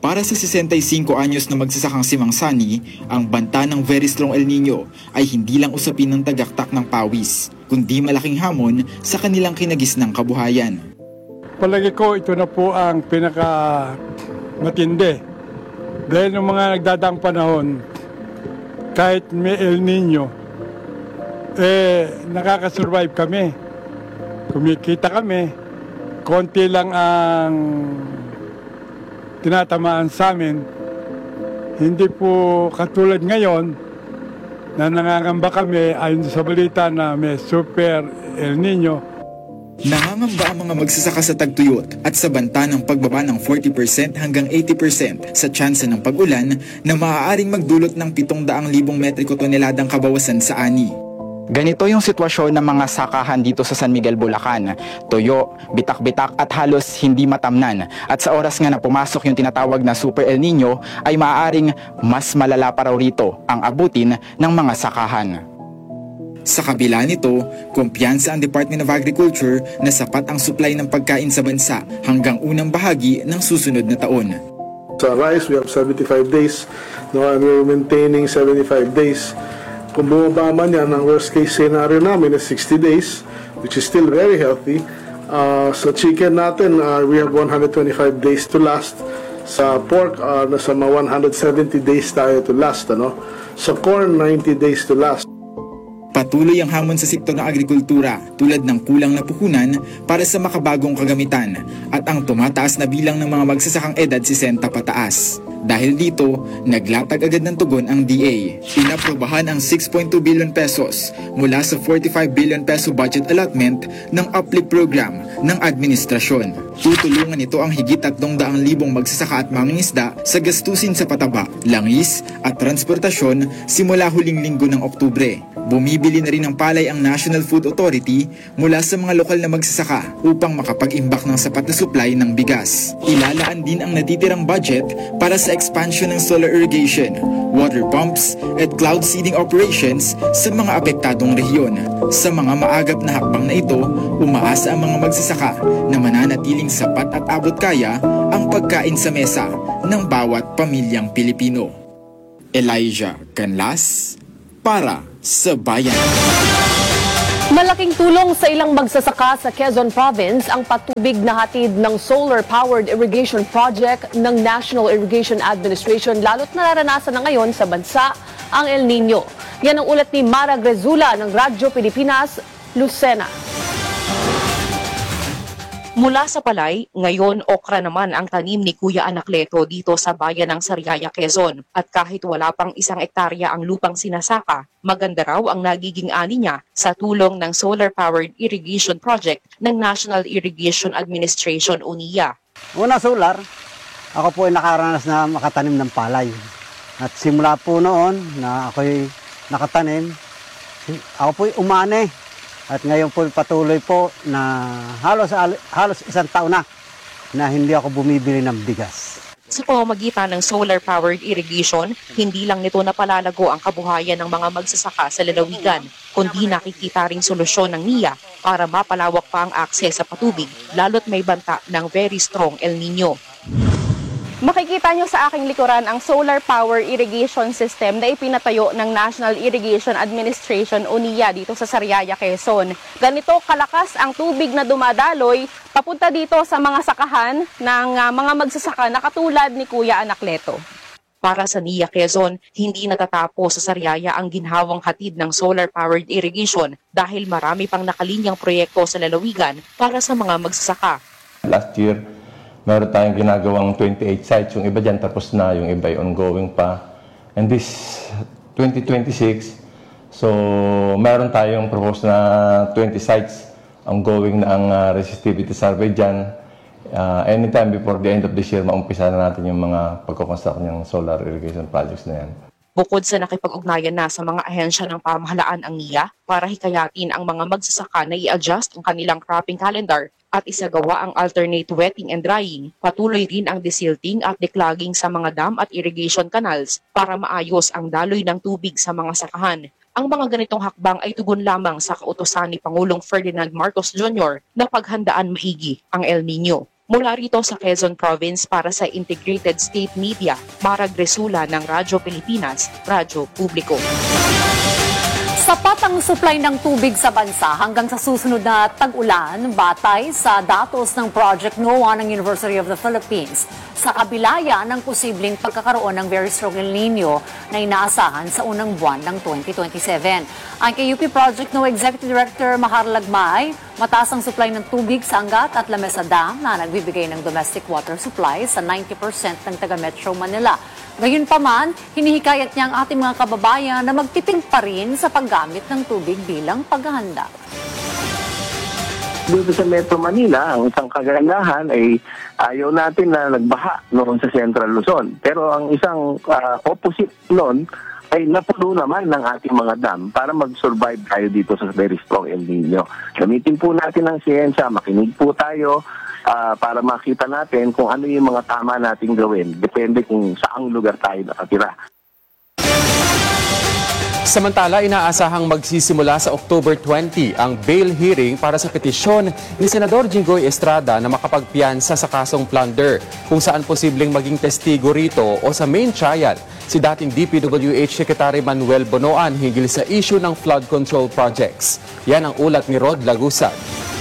Para sa 65 anyos na magsasakang si Mang Sani, ang banta ng very strong El Nino ay hindi lang usapin ng tagaktak ng pawis, kundi malaking hamon sa kanilang kinagisnang kabuhayan. Palagi ko ito na po ang pinaka matindi. Dahil ng mga nagdadaang panahon, kahit may El Nino, nakakasurvive kami. Kumikita kami, konti lang ang tinatamaan sa amin. Hindi po katulad ngayon na nangangamba kami ayon sa balita na may super El Nino. Nangangamba ang mga magsasaka sa tagtuyot at sa banta ng pagbaba ng 40% hanggang 80% sa tsansa ng pag-ulan na maaaring magdulot ng 700,000 metriko toneladang kabawasan sa ani. Ganito yung sitwasyon ng mga sakahan dito sa San Miguel, Bulacan. Tuyo, bitak-bitak at halos hindi matamnan. At sa oras nga na pumasok yung tinatawag na Super El Nino ay maaaring mas malala pa raw rito ang abutin ng mga sakahan. Sa kabila nito, kumpiyansa ang Department of Agriculture na sapat ang supply ng pagkain sa bansa hanggang unang bahagi ng susunod na taon. Sa rice, we have 75 days. No, and we're maintaining 75 days. Kung bumaba man yan, ang worst case scenario namin is 60 days, which is still very healthy. Sa chicken natin, we have 125 days to last. Sa pork, nasa mga 170 days tayo to last. Ano? Sa corn, 90 days to last. Patuloy ang hamon sa sektor ng agrikultura tulad ng kulang na puhunan para sa makabagong kagamitan at ang tumataas na bilang ng mga magsasakang edad 60 pataas. Dahil dito, naglatag agad ng tugon ang DA. Inaprobahan ang 6.2 billion pesos mula sa 45 billion peso budget allotment ng uplift program ng administrasyon. Tutulungan ito ang higit 300,000 magsasaka at mangingisda sa gastusin sa pataba, langis at transportasyon simula huling linggo ng Oktubre. Bumibili na rin ng palay ang National Food Authority mula sa mga lokal na magsasaka upang makapag-imbak ng sapat na supply ng bigas. Ilalaan din ang natitirang budget para sa expansion ng solar irrigation, water pumps at cloud seeding operations sa mga apektadong rehiyon. Sa mga maagap na hakbang na ito, umaasa ang mga magsasaka na mananatiling sapat at abot kaya ang pagkain sa mesa ng bawat pamilyang Pilipino. Elijah Canlas para sa Bayan. Malaking tulong sa ilang magsasaka sa Quezon Province ang patubig na hatid ng solar-powered irrigation project ng National Irrigation Administration lalo't nararanasan na ngayon sa bansa ang El Nino. Yan ang ulat ni Mara Grezula ng Radyo Pilipinas, Lucena. Mula sa palay, ngayon okra naman ang tanim ni Kuya Anacleto dito sa bayan ng Sariaya, Quezon. At kahit wala pang 1 hektarya ang lupang sinasaka, maganda raw ang nagiging ani niya sa tulong ng solar-powered irrigation project ng National Irrigation Administration o NIA. Una solar, ako po ay nakaranas na makatanim ng palay. At simula po noon na ako'y nakatanim, ako po'y umani. At ngayon po patuloy po na halos 1 taon na hindi ako bumibili ng bigas. Sa pamamagitan ng solar-powered irrigation, hindi lang nito napalalago ang kabuhayan ng mga magsasaka sa lalawigan, kundi nakikita ring solusyon ng NIA para mapalawak pa ang akses sa patubig, lalo't may banta ng very strong El Nino. Makikita nyo sa aking likuran ang solar power irrigation system na ipinatayo ng National Irrigation Administration o NIA dito sa Sariaya, Quezon. Ganito kalakas ang tubig na dumadaloy papunta dito sa mga sakahan ng mga magsasaka na katulad ni Kuya Anacleto. Para sa NIA Quezon, hindi natatapos sa Sariaya ang ginhawang hatid ng solar-powered irrigation dahil marami pang nakalinyang proyekto sa lalawigan para sa mga magsasaka. Last year, meron tayong ginagawang 28 sites. Yung iba dyan tapos na, yung iba ay ongoing pa. And this 2026, so meron tayong proposed na 20 sites ongoing na ang resistivity survey dyan. Anytime before the end of this year, maumpisa na natin yung mga pagkukonstruct ng solar irrigation projects na yan. Bukod sa nakipag-ugnayan na sa mga ahensya ng pamahalaan ang NIA para hikayatin ang mga magsasaka na i-adjust ang kanilang cropping calendar at isagawa ang alternate wetting and drying, patuloy rin ang desilting at declogging sa mga dam at irrigation canals para maayos ang daloy ng tubig sa mga sakahan. Ang mga ganitong hakbang ay tugon lamang sa kautusan ni Pangulong Ferdinand Marcos Jr. na paghandaan maigi ang El Nino. Mula rito sa Quezon Province para sa Integrated State Media, Marag Resula ng Radyo Pilipinas, Radyo Publiko. Sapat ang supply ng tubig sa bansa hanggang sa susunod na tag-ulan batay sa datos ng Project NOAA ng University of the Philippines sa kabilaya ng posibleng pagkakaroon ng very strong El Nino na inaasahan sa unang buwan ng 2027. Ang KUP Project NOAA Executive Director Mahar Lagmay, mataas ang supply ng tubig sa Angat at Lamesa Dam na nagbibigay ng domestic water supply sa 90% ng taga-Metro Manila. Gayunpaman, hinihikayat niya ang ating mga kababayan na magtipid pa rin sa paggamit ng tubig bilang paghahanda. Dito sa Metro Manila, ang isang kagandahan ay ayaw natin na nagbaha noon sa Central Luzon. Pero ang isang opposite noon ay napuno naman ng ating mga dam para mag-survive tayo dito sa very strong El Nino. Gamitin po natin ang siyensya, makinig po tayo, para makita natin kung ano yung mga tama nating gawin. Depende kung saang lugar tayo nakatira. Samantala, inaasahang magsisimula sa October 20 ang bail hearing para sa petisyon ni Senador Jinggoy Estrada na makapagpiyansa sa kasong plunder, kung saan posibleng maging testigo rito o sa main trial si dating DPWH Secretary Manuel Bonoan hinggil sa issue ng flood control projects. Yan ang ulat ni Rod Lagusad.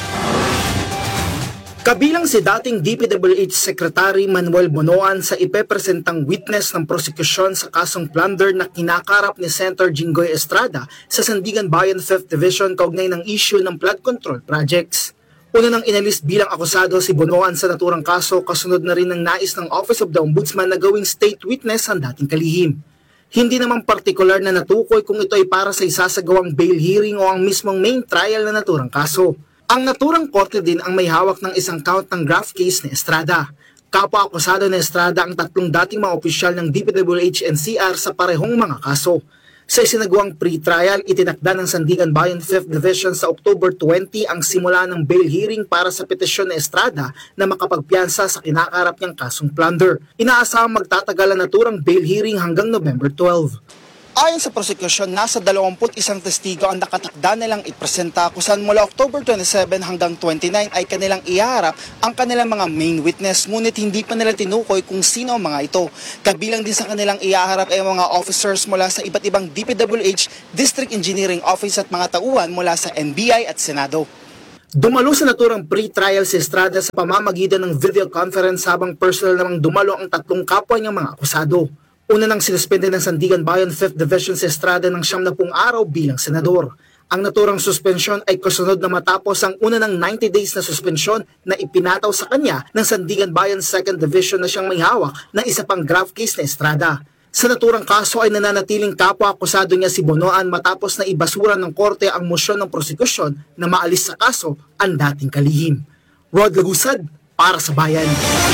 Kabilang si dating DPWH Secretary Manuel Bonoan sa ipepresentang witness ng prosekusyon sa kasong plunder na kinakarap ni Senator Jinggoy Estrada sa Sandigan Bayan 5th Division kaugnay ng issue ng flood control projects. Una nang inalis bilang akusado si Bonoan sa naturang kaso, kasunod na rin ng nais ng Office of the Ombudsman na gawing state witness ang dating kalihim. Hindi naman partikular na natukoy kung ito ay para sa isasagawang bail hearing o ang mismong main trial na naturang kaso. Ang naturang korte din ang may hawak ng isang count ng graft case ni Estrada. Kapwa-akusado ni Estrada ang tatlong dating mga opisyal ng DPWH NCR sa parehong mga kaso. Sa isinagawang pre-trial, itinakda ng Sandigan Bayan 5th Division sa October 20 ang simula ng bail hearing para sa petisyon ni Estrada na makapagpiyansa sa kinakarap niyang kasong plunder. Inaasahang magtatagal ang naturang bail hearing hanggang November 12. Ayon sa prosekusyon, nasa 21 testigo ang nakatakda nilang ipresenta kung saan mula October 27 hanggang 29 ay kanilang iharap ang kanilang mga main witness, ngunit hindi pa nila tinukoy kung sino ang mga ito. Kabilang din sa kanilang iharap ay mga officers mula sa iba't ibang DPWH, District Engineering Office at mga tauhan mula sa NBI at Senado. Dumalo sa naturang pre-trial si Estrada sa pamamagitan ng video conference habang personal namang dumalo ang tatlong kapwa niyang mga akusado. Una nang sinuspende ng Sandigan Bayan 5th Division si Estrada ng 90 araw bilang senador. Ang naturang suspensyon ay kasunod na matapos ang una ng 90 days na suspensyon na ipinataw sa kanya ng Sandigan Bayan 2nd Division na siyang may hawak ng isa pang graft case na Estrada. Sa naturang kaso ay nananatiling kapwa-akusado niya si Bonoan matapos na ibasura ng korte ang mosyon ng prosekusyon na maalis sa kaso ang dating kalihim. Rod Lagusad para sa Bayan.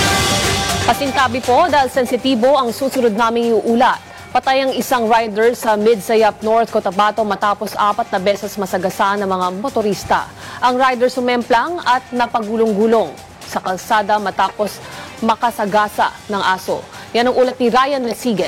Pasintabi po dahil sensitibo ang susunod naming iuulat. Patay ang isang rider sa Midsayap North, Cotabato matapos 4 na beses masagasaan ng mga motorista. Ang rider sumemplang at napagulong-gulong sa kalsada matapos makasagasa ng aso. Yan ang ulat ni Ryan Lesiges.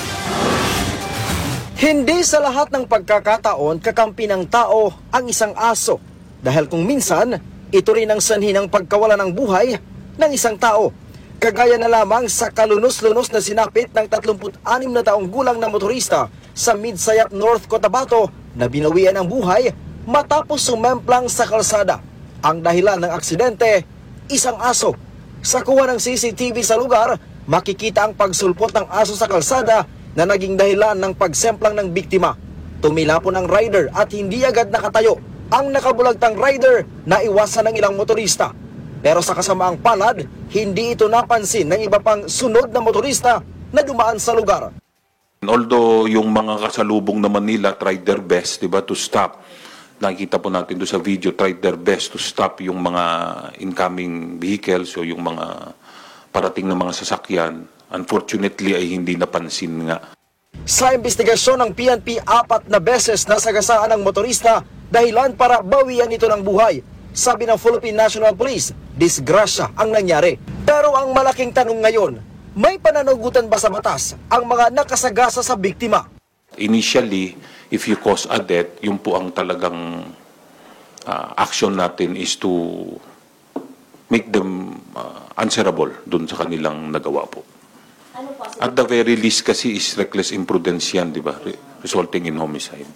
Hindi sa lahat ng pagkakataon kakampi ng tao ang isang aso. Dahil kung minsan, ito rin ang sanhi ng pagkawala ng buhay ng isang tao. Kagaya na lamang sa kalunos-lunos na sinapit ng 36 na taong gulang na motorista sa Midsayap North, Cotabato na binawian ang buhay matapos sumemplang sa kalsada. Ang dahilan ng aksidente, isang aso. Sa kuha ng CCTV sa lugar, makikita ang pagsulpot ng aso sa kalsada na naging dahilan ng pagsemplang ng biktima. Tumilapon ang rider at hindi agad nakatayo. Ang nakabulagtang rider na iwasan ng ilang motorista. Pero sa kasamaang palad, hindi ito napansin ng iba pang sunod na motorista na dumaan sa lugar. Although yung mga kasalubong naman nila tried their best, diba, to stop. Nakikita po natin doon sa video, tried their best to stop yung mga incoming vehicles o yung mga parating na mga sasakyan. Unfortunately ay hindi napansin nga. Sa investigasyon ng PNP, 4 na beses nasagasaan ang motorista dahilan para bawian ito ng buhay. Sabi ng Philippine National Police, disgrasya ang nangyari. Pero ang malaking tanong ngayon, may pananagutan ba sa batas ang mga nakasagasa sa biktima? Initially, if you cause a death, yun po ang talagang action natin is to make them answerable dun sa kanilang nagawa po. At the very least kasi is reckless imprudence yan, di ba? Resulting in homicide.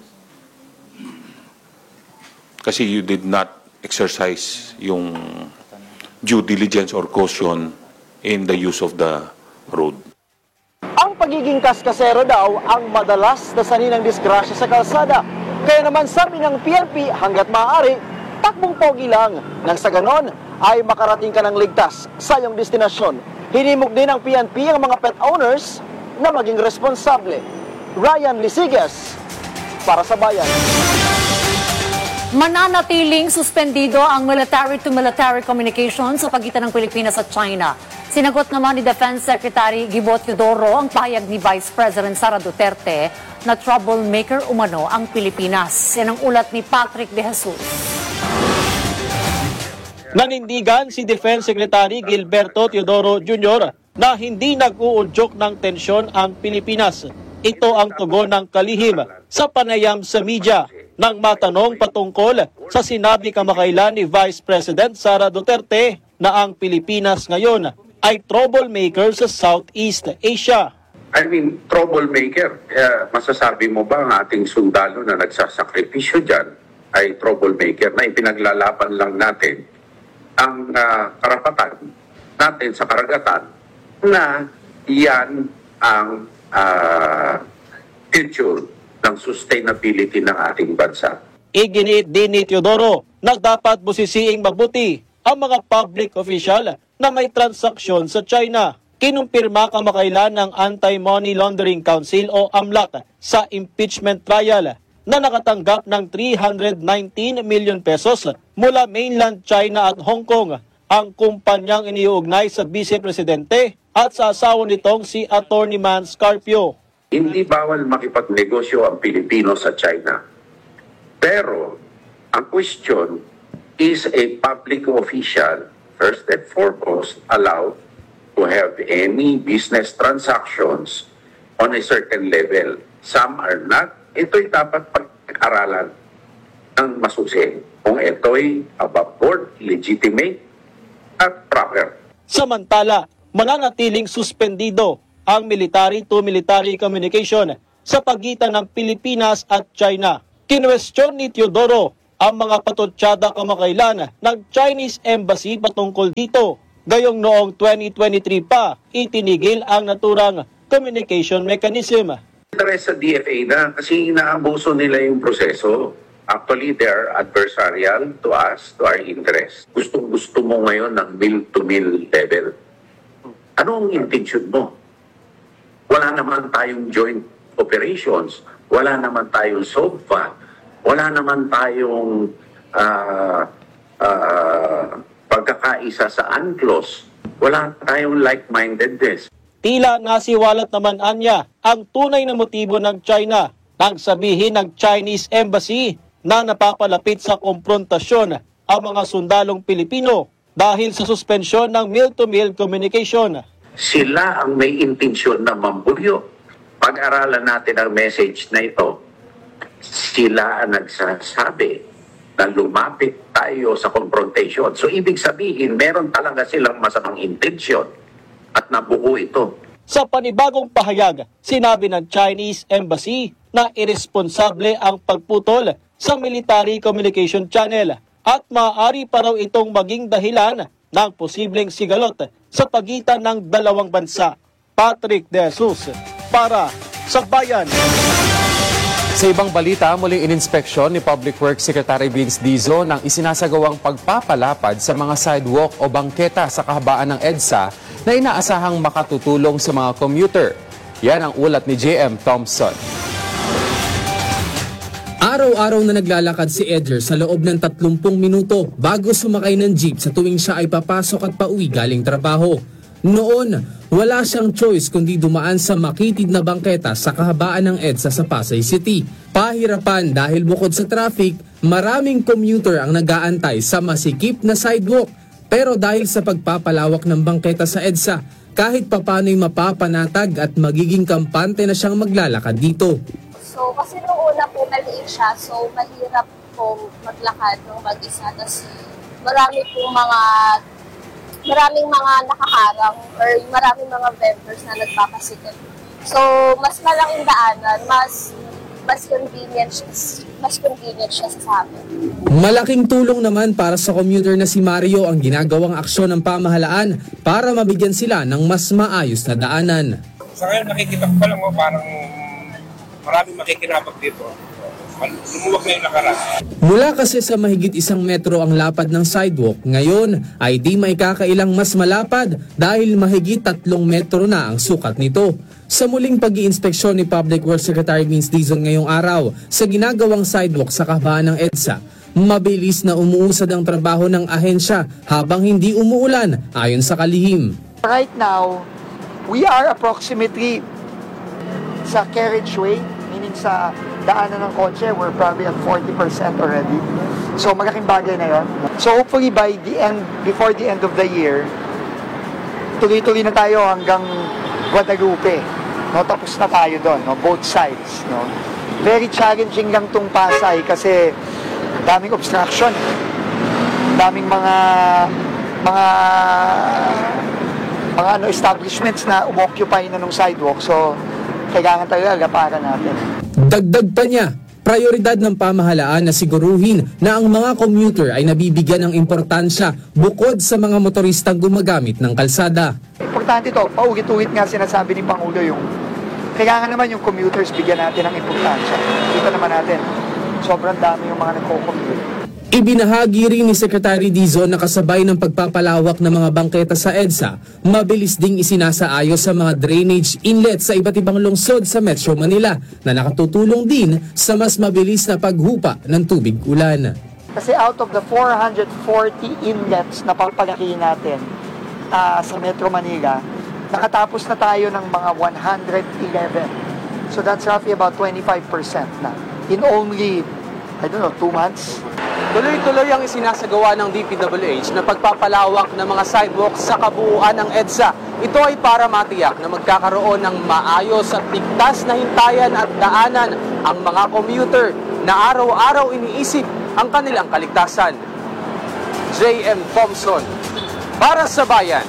Kasi you did not exercise yung due diligence or caution in the use of the road. Ang pagiging kaskasero daw ang madalas na sanhi ng disgrasya sa kalsada. Kaya naman sabi ng PNP, hanggat maaari, takbong pogi lang. Nang sa ganon ay makarating ka ng ligtas sa iyong destinasyon. Hinimok din ng PNP ang mga pet owners na maging responsable. Ryan Lisigas, para sa Bayan. Mananatiling suspendido ang military-to-military communication sa pagitan ng Pilipinas at China. Sinagot naman ni Defense Secretary Gibo Teodoro ang pahayag ni Vice President Sara Duterte na troublemaker umano ang Pilipinas. Yan ang ulat ni Patrick De Jesus. Nanindigan si Defense Secretary Gilberto Teodoro Jr. na hindi nag-uudyok ng tensyon ang Pilipinas. Ito ang tugon ng kalihim sa panayam sa media nang matanong patungkol sa sinabi kamakailan ni Vice President Sara Duterte na ang Pilipinas ngayon ay troublemaker sa Southeast Asia. I mean, troublemaker. Masasabi mo ba ang ating sundalo na nagsasakripisyo dyan ay troublemaker na ipinaglalaban lang natin ang karapatan natin sa karagatan na yan ang future ng sustainability ng ating bansa. Iginiit din ni Teodoro na dapat busisiing mabuti ang mga public official na may transaksyon sa China. Kinumpirma kamakailan ng Anti-Money Laundering Council o AMLAC sa impeachment trial na nakatanggap ng 319 million pesos mula mainland China at Hong Kong ang kumpanyang iniuugnay sa Vice Presidente at sa asawa nitong si Attorney Man Scarpio. Hindi bawal makipagnegosyo ang Pilipino sa China. Pero ang question is a public official, first and foremost, allowed to have any business transactions on a certain level. Some are not. Ito'y dapat pag-aralan ng masusin kung ito'y above board, legitimate, at proper. Samantala, mananatiling suspendido ang military-to-military communication sa pagitan ng Pilipinas at China. Kinwestiyon ni Teodoro ang mga patutsyada kamakailan ng Chinese Embassy patungkol dito. Gayong noong 2023 pa, itinigil ang naturang communication mechanism. Interest sa DFA na kasi inaabuso nila yung proseso. Actually, they are adversarial to us, to our interest. Gusto mo ngayon ng mill-to-mill level. Ano ang intention mo? Wala naman tayong joint operations. Wala naman tayong SOGFA. Wala naman tayong pagkakaisa sa UNCLOS. Wala tayong like-mindedness. Tila nasiwalat naman anya ang tunay na motibo ng China nang sabihin ng Chinese Embassy na napapalapit sa konfrontasyon ang mga sundalong Pilipino dahil sa suspensyon ng mill-to-mill communication. Sila ang may intensyon na mambulyo. Pag-aralan natin ang message na ito, sila ang nagsasabi na lumapit tayo sa confrontation. So ibig sabihin, meron talaga silang masamang intensyon at nabuo ito. Sa panibagong pahayag, sinabi ng Chinese Embassy na irresponsable ang pagputol sa military communication channel at maaari pa raw itong maging dahilan ng posibleng sigalot sa pagitan ng dalawang bansa. Patrick De Jesus, para sa Bayan. Sa ibang balita, muling ininspeksyon ni Public Works Secretary Vince Dizo ng isinasagawang pagpapalapad sa mga sidewalk o bangketa sa kahabaan ng EDSA na inaasahang makatutulong sa mga commuter. Yan ang ulat ni JM Thompson. Araw-araw na naglalakad si Edger sa loob ng 30 minuto bago sumakay ng jeep sa tuwing siya ay papasok at pauwi galing trabaho. Noon, wala siyang choice kundi dumaan sa makitid na bangketa sa kahabaan ng EDSA sa Pasay City. Pahirapan dahil bukod sa traffic, maraming commuter ang nag-aantay sa masikip na sidewalk. Pero dahil sa pagpapalawak ng bangketa sa EDSA, kahit papano'y mapapanatag at magiging kampante na siyang maglalakad dito. So, kasi nung una po maliit siya, so mahirap po maglakad nung mag-isa. Tapos maraming mga nakaharang or maraming mga vendors na nagpapasikip. So, mas malaking daanan, mas convenient siya sa amin. Malaking tulong naman para sa commuter na si Mario ang ginagawang aksyon ng pamahalaan para mabigyan sila ng mas maayos na daanan. Sa ngayon nakikita ko pa lang parang maraming makikinabang dito. Lumuwag na yung lakaran. Mula kasi sa mahigit 1 metro ang lapad ng sidewalk, ngayon ay di may kakailang mas malapad dahil mahigit 3 metro na ang sukat nito. Sa muling pag-iinspeksyon ni Public Works Secretary Vince Dizon ngayong araw sa ginagawang sidewalk sa kahabaan ng EDSA, mabilis na umuusad ang trabaho ng ahensya habang hindi umuulan ayon sa kalihim. Right now, we are approximately sa carriageway, meaning sa daanan ng kotse, we're probably at 40% already. So malaking bagay na yon. So hopefully before the end of the year, tuloy-tuloy na tayo hanggang Guadalupe. No, tapos na tayo doon, no, both sides. No. Very challenging lang tong Pasay kasi daming obstruction. Daming mga establishments na umoccupy na ng sidewalk. So kailangan talaga para natin. Dagdag pa niya, prioridad ng pamahalaan na siguruhin na ang mga commuter ay nabibigyan ng importansya bukod sa mga motoristang gumagamit ng kalsada. Importante ito, paulit-ulit nga sinasabi ni Pangulo yung kailangan naman yung commuters bigyan natin ng importansya. Kita naman natin, sobrang dami yung mga nagko-commute. Ibinahagi rin ni Secretary Dizon na kasabay ng pagpapalawak ng mga bangketa sa EDSA, mabilis ding isinasaayos sa mga drainage inlet sa iba't ibang lungsod sa Metro Manila na nakatutulong din sa mas mabilis na paghupa ng tubig ulan. Kasi out of the 440 inlets na papalakihin natin sa Metro Manila, nakatapos na tayo ng mga 111. So that's roughly about 25% na. In only, 2 months. Tuloy-tuloy ang isinasagawa ng DPWH na pagpapalawak ng mga sidewalks sa kabuuan ng EDSA. Ito ay para matiyak na magkakaroon ng maayos at ligtas na hintayan at daanan ang mga commuter na araw-araw iniisip ang kanilang kaligtasan. J.M. Thompson, para sa Bayan.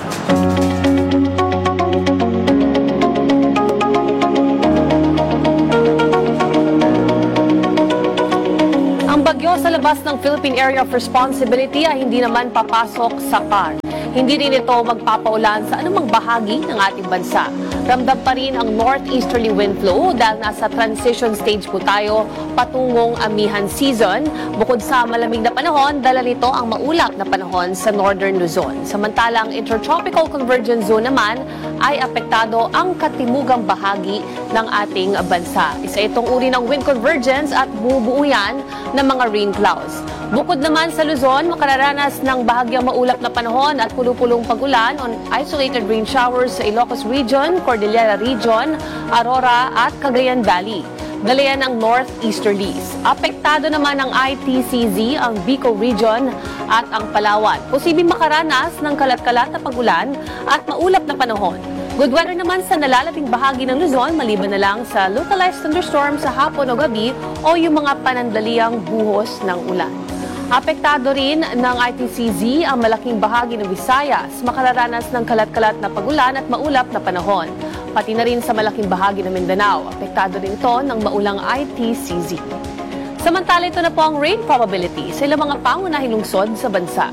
Bagyo sa labas ng Philippine Area of Responsibility ay hindi naman papasok sa PAR. Hindi rin ito magpapaulan sa anumang bahagi ng ating bansa. Ramdam pa rin ang northeasterly wind flow dahil nasa transition stage po tayo patungong amihan season. Bukod sa malamig na panahon, dala nito ang maulap na panahon sa northern Luzon. Samantalang intertropical convergence zone naman ay apektado ang katimugang bahagi ng ating bansa. Isa itong uri ng wind convergence at bumubuo yan ng mga rain clouds. Bukod naman sa Luzon, makararanas ng bahagyang maulap na panahon at pulupulong pagulan on isolated rain showers sa Ilocos Region, Cordillera Region, Aurora at Cagayan Valley. Dalayan ng northeasterlies. Apektado naman ng ITCZ ang Bicol Region at ang Palawan. Posibleng makaranas ng kalat-kalat na pagulan at maulap na panahon. Good weather naman sa nalalabing bahagi ng Luzon, maliban na lang sa localized thunderstorm sa hapon o gabi o yung mga panandaliang buhos ng ulan. Apektado rin ng ITCZ ang malaking bahagi ng Visayas, makararanas ng kalat-kalat na pagulan at maulap na panahon. Pati na rin sa malaking bahagi ng Mindanao, apektado rin ito ng maulang ITCZ. Samantala ito na po ang rain probability sa ilang mga pangunahing lungsod sa bansa.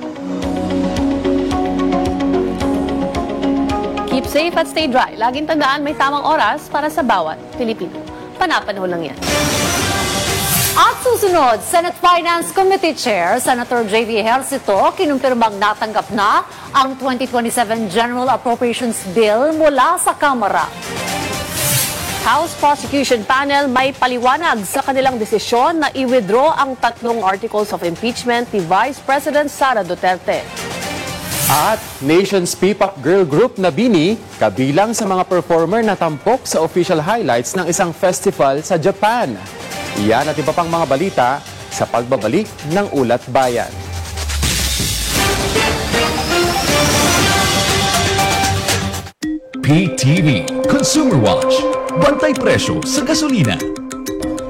Keep safe at stay dry. Laging tandaan may tamang oras para sa bawat Pilipino. Panapanahon lang yan. At susunod, Senate Finance Committee Chair Senator J.V. Ejercito kinumpirmang natanggap na ang 2027 General Appropriations Bill mula sa Kamara. House Prosecution Panel may paliwanag sa kanilang desisyon na i-withdraw ang 3 articles of impeachment ni Vice President Sara Duterte. At Nation's P-pop girl group na BINI, kabilang sa mga performer na tampok sa official highlights ng isang festival sa Japan. Iyan at iba pang mga balita sa pagbabalik ng Ulat Bayan. PTV Consumer Watch. Bantay presyo sa gasolina.